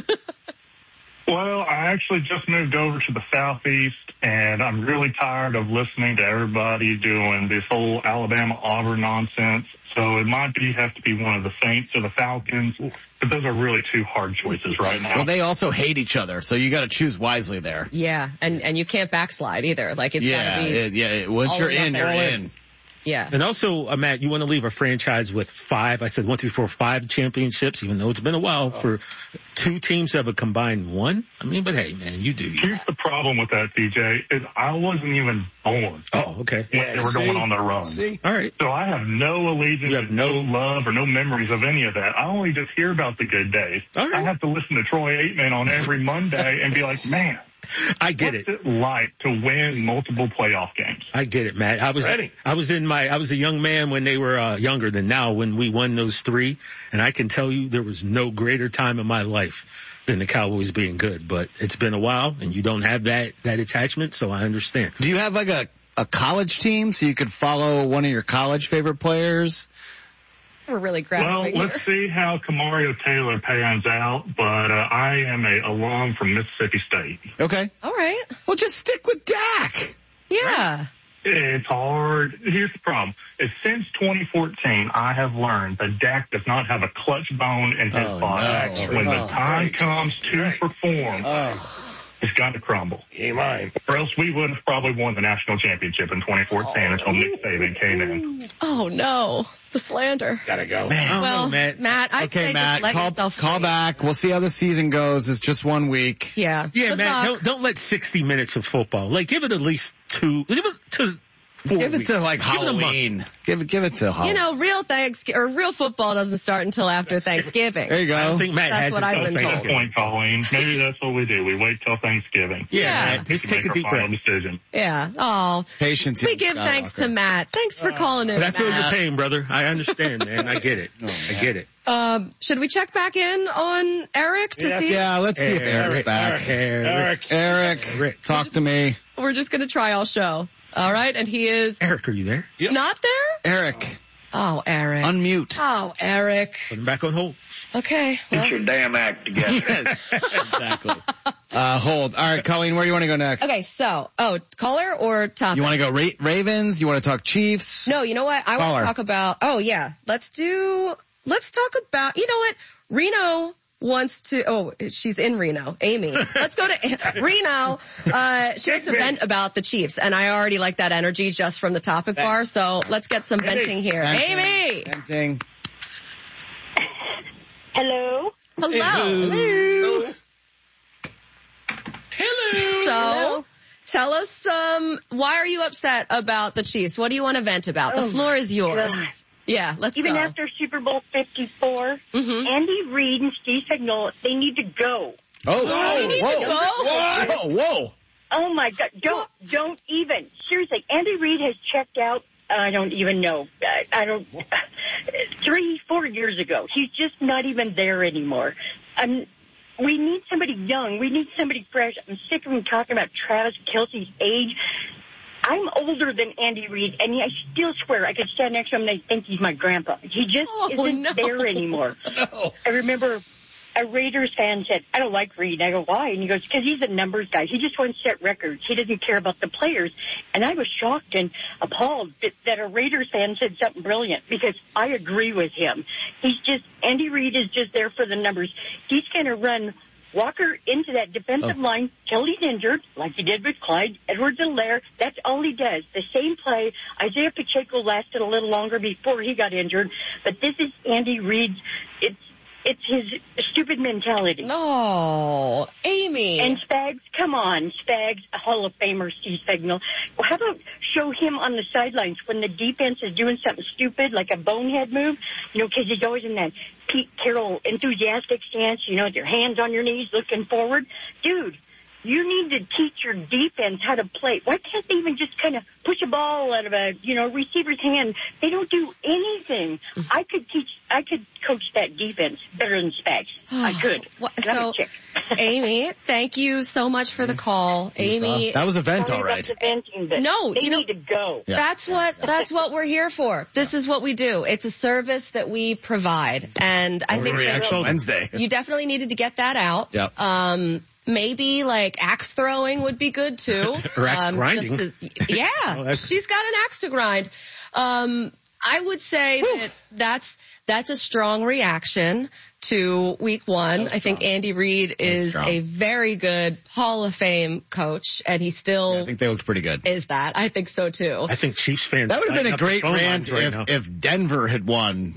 Well, I actually just moved over to the Southeast, and I'm really tired of listening to everybody doing this whole Alabama-Auburn nonsense. So it might have to be one of the Saints or the Falcons, but those are really two hard choices right now. Well, they also hate each other, so you got to choose wisely there. Yeah, and you can't backslide either. Like it's got to be. Once you're in, you're in. Yeah. And also, Matt, you want to leave a franchise with 5, I said 1, 2, 4, 5 championships, even though it's been a while for 2 teams have a combined 1. But hey, man, you do. Here's the problem with that, DJ, is I wasn't even born. Oh, okay. When they were going on their run. All right. So I have no allegiance, no love, or no memories of any of that. I only just hear about the good days. All right. I have to listen to Troy Aikman on every Monday and be like, man. I get it. What's it like to win multiple playoff games? I get it, Matt. I was a young man when they were younger than now when we won those 3, and I can tell you there was no greater time in my life than the Cowboys being good. But it's been a while, and you don't have that attachment, so I understand. Do you have like a college team so you could follow one of your college favorite players? We're really grasping Well, let's see how Kamario Taylor pans out, but I am a alum from Mississippi State. Okay. All right. Well, just stick with Dak. Yeah. Right? It's hard. Here's the problem. Since 2014, I have learned that Dak does not have a clutch bone in his body. No. When the time comes to perform, it's got to crumble. Hey, mine. Or else we would have probably won the national championship in 2014 until Nick Saban came in. Oh, no. The slander. Gotta go. Man. Well, Matt, I'd say Matt, just let yourself call back. We'll see how the season goes. It's just 1 week. Yeah. Yeah, Good Matt, luck. don't let 60 minutes of football. Like, give it at least 2, give it to Give it to like Halloween. Give it to Halloween. You know, real football doesn't start until after Thanksgiving. There you go. I don't think Matt That's has what it I've till been told. Point, Colleen. Maybe that's what we do. We wait till Thanksgiving. Yeah. Just take a deep breath. Decision. Yeah. Oh, Patience. we give thanks to Matt. Thanks for calling in, That's what Matt. you're paying, brother. I understand, man. I get it. I get it. Should we check back in on Eric to see? Yeah, let's see if Eric's back. Eric, talk to me. We're just going to try all show. All right. And he is. Eric, are you there? Not there? Eric. Oh, Eric. Unmute. Oh, Eric. Put him back on hold. Okay. Well. Get your damn act together. Exactly. Hold. All right, Colleen, where do you want to go next? Okay, so, caller or topic? You want to go Ravens? You want to talk Chiefs? No, you know what? I want to talk about, let's talk about, you know what? Reno wants to, she's in Reno, Amy. Let's go to Reno. She wants to vent about the Chiefs, and I already like that energy just from the topic bar, so let's get some venting here. Amy! Venting. Hello? Hello. So, tell us, why are you upset about the Chiefs? What do you want to vent about? The floor is yours. God. Yeah, let's Even go. after Super Bowl 54, Andy Reid and Steve Spagnuolo, they need to go. They need to go? Whoa. Oh, my God. Don't even. Seriously, Andy Reid has checked out. I don't even know. 3-4 years ago. He's just not even there anymore. We need somebody young. We need somebody fresh. I'm sick of him talking about Travis Kelce's age. I'm older than Andy Reid, and I still swear I could stand next to him and I think he's my grandpa. He just isn't there anymore. No. I remember a Raiders fan said, I don't like Reid. I go, why? And he goes, because he's a numbers guy. He just wants to set records. He doesn't care about the players. And I was shocked and appalled that a Raiders fan said something brilliant, because I agree with him. Andy Reid is just there for the numbers. He's going to run Walker into that defensive line till he's injured, like he did with Clyde Edwards-Helaire. That's all he does. The same play. Isaiah Pacheco lasted a little longer before he got injured, but this is Andy Reid's. It's his stupid mentality. No, Amy. And Spags, come on, Spags, a Hall of Famer, Steve Spagnuolo. Well, how about show him on the sidelines when the defense is doing something stupid, like a bonehead move, because he's always in that Pete Carroll enthusiastic stance, with your hands on your knees looking forward. Dude, you need to teach your defense how to play. Why can't they even just kind of push a ball out of a, receiver's hand? They don't do anything. I could coach that defense better than Spags. I could. So, Amy, thank you so much for the call. Amy. That was a vent, all right. No, they need to go. Yeah. That's what we're here for. This is what we do. It's a service that we provide. And I think Wednesday. You definitely needed to get that out. Yep. Maybe like axe throwing would be good too. Or axe grinding. She's got an axe to grind. I would say that's a strong reaction to week one. I think Andy Reid is a very good Hall of Fame coach, and he still I think they looked pretty good. Is that? I think so too. I think Chiefs fans. That would have been a great rant if Denver had won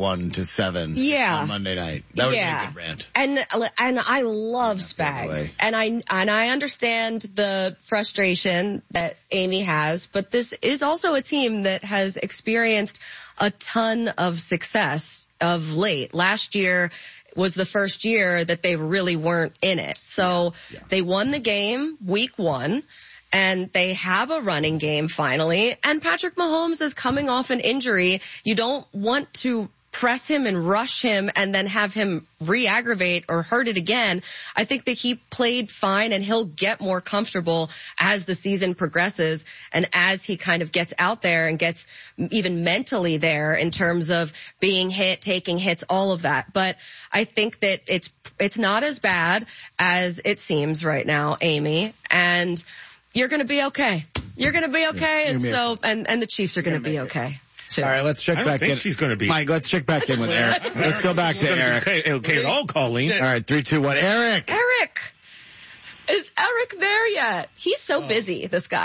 31-7 on Monday night. That would have been a good rant. And I love Spags, and I understand the frustration that Amy has, but this is also a team that has experienced a ton of success of late. Last year was the first year that they really weren't in it. So they won the game week one, and they have a running game finally. And Patrick Mahomes is coming off an injury. You don't want to press him and rush him and then have him re-aggravate or hurt it again. I think that he played fine, and he'll get more comfortable as the season progresses and as he kind of gets out there and gets even mentally there in terms of being hit, taking hits, all of that. But I think that it's not as bad as it seems right now, Amy, and you're going to be okay. You're going to be okay. And the Chiefs are going to be okay. Too. All right, let's check back in. She's going to be. Mike, let's check back in with Eric. Let's go back to Eric. Okay, all Colleen. All right, 3, 2, 1. Eric. Is Eric there yet? He's so busy, this guy.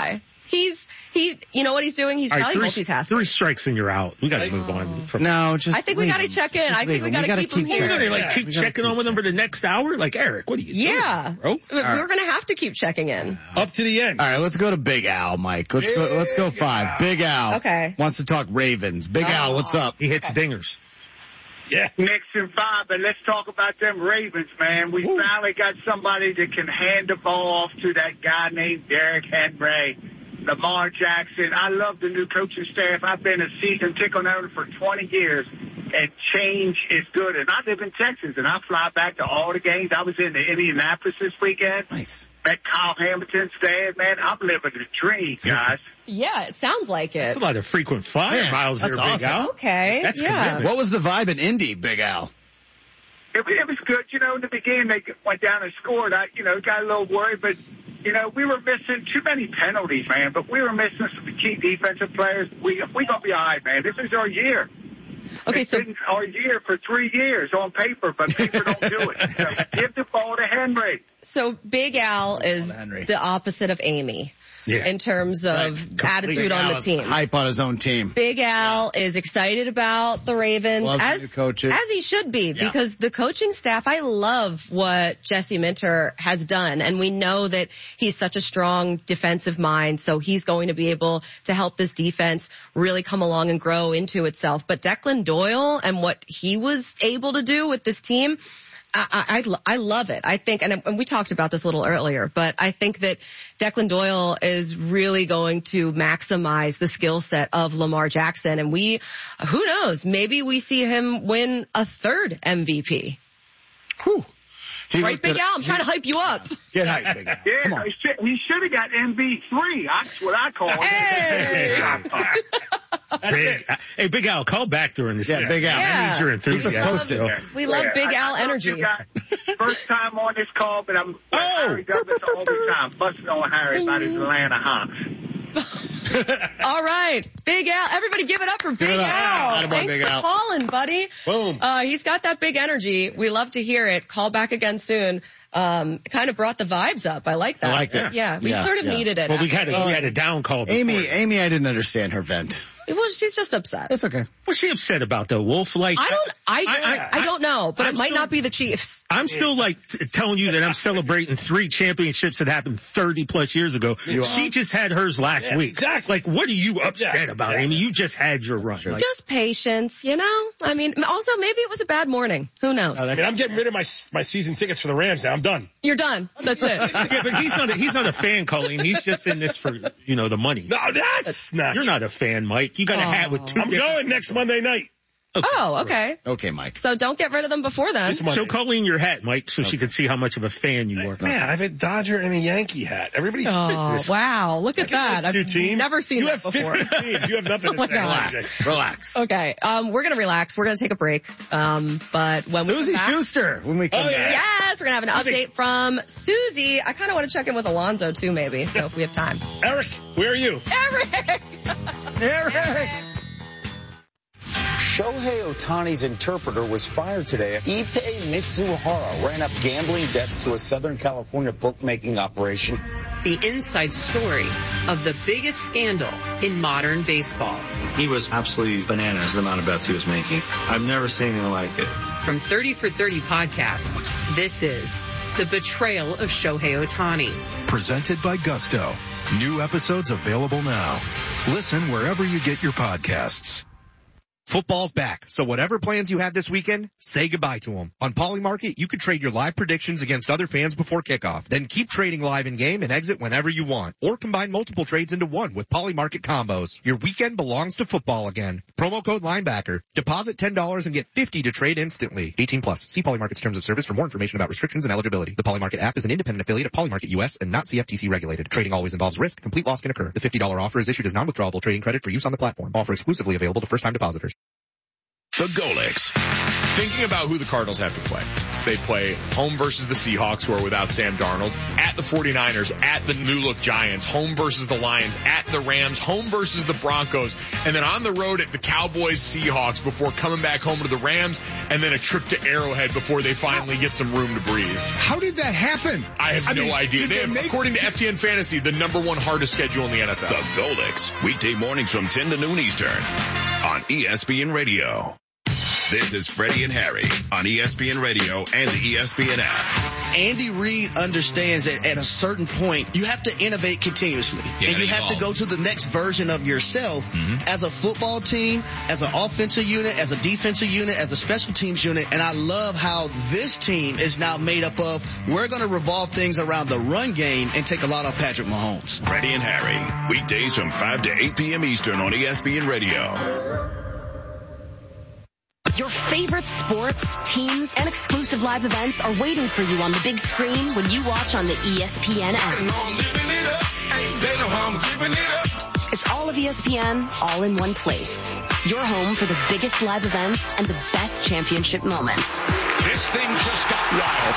You know what he's doing? He's probably multitasking. 3 strikes and you're out. We got to move on. I think we got to check in. I think we got to keep him here. We're going to keep checking on with him for the next hour? Like, Eric, what are you doing, bro? We're going to have to keep checking in. Up to the end. All right, let's go to Big Al, Mike. Let's go 5. Big Al. Okay. Wants to talk Ravens. Big Al, what's up? He hits dingers. Yeah. Nixon 5, but let's talk about them Ravens, man. We finally got somebody that can hand the ball off to that guy named Derrick Henry. Lamar Jackson. I love the new coaching staff. I've been a season ticket owner for 20 years, and change is good. And I live in Texas, and I fly back to all the games. I was in Indianapolis this weekend. Nice. Met Kyle Hamilton's dad, man. I'm living the dream, guys. Yeah, it sounds like it. That's a lot of frequent flyer miles there, Big Al. Okay. That's commitment. What was the vibe in Indy, Big Al? It was good. In the beginning, they went down and scored. I got a little worried, but we were missing too many penalties, man. But we were missing some key defensive players. We gonna be all right, man. This is our year. Okay, it's been our year for 3 years on paper, but paper don't do it. So give the ball to Henry. So Big Al is the opposite of Amy. Yeah. In terms of attitude on the team. Hype on his own team. Big Al is excited about the Ravens, as he should be, because the coaching staff, I love what Jesse Minter has done, and we know that he's such a strong defensive mind, so he's going to be able to help this defense really come along and grow into itself. But Declan Doyle and what he was able to do with this team, I love it. I think, and we talked about this a little earlier, but I think that Declan Doyle is really going to maximize the skill set of Lamar Jackson. And who knows, maybe we see him win a 3rd MVP. Whew. Right, Big Al? I'm trying to hype you up. Get hype, Big Al. Yeah, come on. He should have got MV3. That's what I call it. Hey, Big Al, call back during this. Yeah, Big Al. I need your enthusiasm. We love Big Al energy. First time on this call, but I'm Harry Douglas all the time, busting on Harry about his Atlanta Hawks. All right, Big Al. Everybody give it up for Big Al. Thanks for calling, buddy. Boom. He's got that big energy. We love to hear it. Call back again soon. Kind of brought the vibes up. I like that. I liked it. Yeah, we sort of needed it. Well, we had a down call before. Amy, I didn't understand her vent. Well, she's just upset. It's okay. What's she upset about, though, Wolf? Like, I don't know, but it might not be the Chiefs. I'm still telling you that I'm celebrating 3 championships that happened 30 plus years ago. She just had hers last week. Exactly. Like, what are you upset about, Amy? You just had your run. Just patience, I mean, also maybe it was a bad morning. Who knows? I mean, I'm getting rid of my season tickets for the Rams now. I'm done. You're done. That's it. Yeah, but he's not a fan, Colleen. He's just in this for, the money. No, that's not. You're not a fan, Mike. You got a hat with 2. I'm going next Monday night. Okay. Oh, okay. Okay, Mike. So don't get rid of them before then. Show Colleen your hat, Mike, so she can see how much of a fan you are. Man, I have a Dodger and a Yankee hat. Everybody fits this. Wow, look at that. I've never seen that before. You have 50 teams. You have nothing to say. Relax. Okay, we're going to relax. We're going to take a break. But when we Susie come back, Schuster, when we come back. Yes, we're going to have an update from Susie. I kind of want to check in with Alonzo, too, maybe, so if we have time. Eric, where are you? Eric! Shohei Ohtani's interpreter was fired today. Ippei Mitsuhara ran up gambling debts to a Southern California bookmaking operation. The inside story of the biggest scandal in modern baseball. He was absolutely bananas, the amount of bets he was making. I've never seen anything like it. From 30 for 30 podcasts, this is The Betrayal of Shohei Ohtani. Presented by Gusto. New episodes available now. Listen wherever you get your podcasts. Football's back, so whatever plans you have this weekend, say goodbye to them. On Polymarket, you can trade your live predictions against other fans before kickoff. Then keep trading live in-game and exit whenever you want. Or combine multiple trades into one with Polymarket combos. Your weekend belongs to football again. Promo code linebacker. Deposit $10 and get $50 to trade instantly. 18 plus. See Polymarket's terms of service for more information about restrictions and eligibility. The Polymarket app is an independent affiliate of Polymarket US and not CFTC regulated. Trading always involves risk. Complete loss can occur. The $50 offer is issued as non-withdrawable trading credit for use on the platform. Offer exclusively available to first-time depositors. The Golix. Thinking about who the Cardinals have to play. They play home versus the Seahawks, who are without Sam Darnold, at the 49ers, at the new-look Giants, home versus the Lions, at the Rams, home versus the Broncos, and then on the road at the Cowboys, Seahawks, before coming back home to the Rams, and then a trip to Arrowhead before they finally get some room to breathe. How did that happen? I have no idea. They have, according to FTN Fantasy, the number one hardest schedule in the NFL. The Golix, weekday mornings from 10 to noon Eastern on ESPN Radio. This is Freddie and Harry on ESPN Radio and the ESPN app. Andy Reid understands that at a certain point, you have to innovate continuously. And you have to go to the next version of yourself as a football team, as an offensive unit, as a defensive unit, as a special teams unit. And I love how this team is now made up of, we're going to revolve things around the run game and take a lot off Patrick Mahomes. Freddie and Harry, weekdays from 5 to 8 p.m. Eastern on ESPN Radio. Your favorite sports, teams, and exclusive live events are waiting for you on the big screen when you watch on the ESPN app. It's all of ESPN, all in one place. Your home for the biggest live events and the best championship moments. This thing just got wild.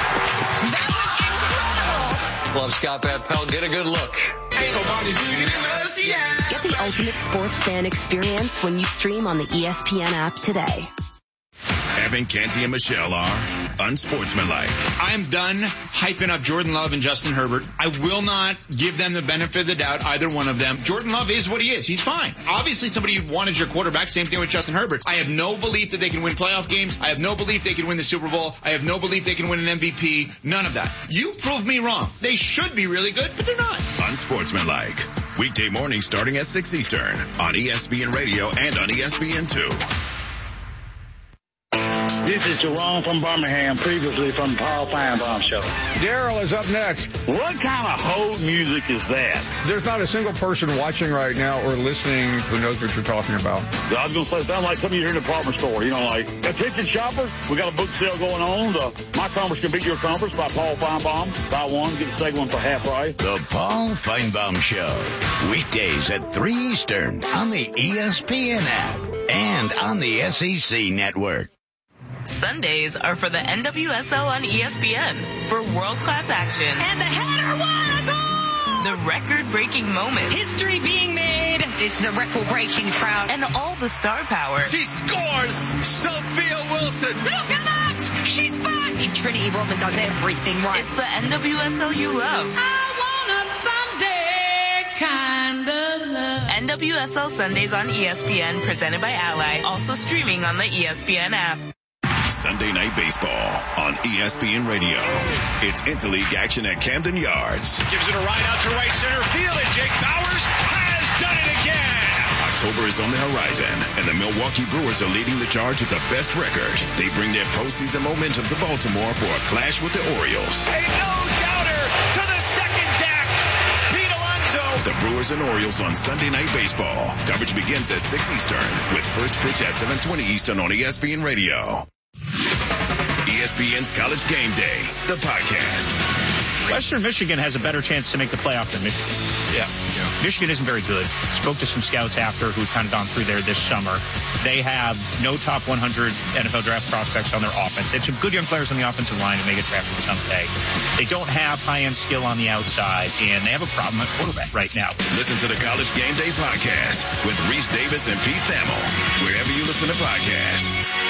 Love Scott Van Pelt. Get a good look. Ain't nobody bigger than us, yeah. Get the ultimate sports fan experience when you stream on the ESPN app today. Evan Canty and Michelle are unsportsmanlike. I am done hyping up Jordan Love and Justin Herbert. I will not give them the benefit of the doubt, either one of them. Jordan Love is what he is. He's fine. Obviously, somebody wanted your quarterback. Same thing with Justin Herbert. I have no belief that they can win playoff games. I have no belief they can win the Super Bowl. I have no belief they can win an MVP. None of that. You proved me wrong. They should be really good, but they're not. Unsportsmanlike. Weekday morning starting at 6 Eastern on ESPN Radio and on ESPN2. This is Jerome from Birmingham, previously from the Paul Feinbaum Show. Daryl is up next. What kind of hold music is that? There's not a single person watching right now or listening who knows what you're talking about. I was going to say, it sounds like something you hear in a department store. You know, like, attention shopper, we got a book sale going on. My Conference Can Beat Your Conference by Paul Feinbaum. Buy one, get the second one for half price. The Paul Feinbaum Show. Weekdays at 3 Eastern on the ESPN app and on the SEC network. Sundays are for the NWSL on ESPN for world-class action. And the header, what a goal! The record-breaking moments. History being made. It's the record-breaking crowd. And all the star power. She scores! Sophia Wilson! Look at that! She's back! Trinity Rodman does everything right. It's the NWSL you love. I want a Sunday kind of love. NWSL Sundays on ESPN, presented by Ally. Also streaming on the ESPN app. Sunday Night Baseball on ESPN Radio. It's interleague action at Camden Yards. Gives it a ride out to right center field, and Jake Bauers has done it again. October is on the horizon, and the Milwaukee Brewers are leading the charge with the best record. They bring their postseason momentum to Baltimore for a clash with the Orioles. A no-doubter to the second deck. Pete Alonso. The Brewers and Orioles on Sunday Night Baseball. Coverage begins at 6 Eastern with first pitch at 7:20 Eastern on ESPN Radio. ESPN's College Game Day, the podcast. Western Michigan has a better chance to make the playoff than Michigan. Yeah. Michigan isn't very good. Spoke to some scouts after who've kind of gone through there this summer. They have no top 100 NFL draft prospects on their offense. They have some good young players on the offensive line and may get drafted someday. They don't have high-end skill on the outside, and they have a problem at quarterback right now. Listen to the College Game Day podcast with Reese Davis and Pete Thamel, wherever you listen to podcasts.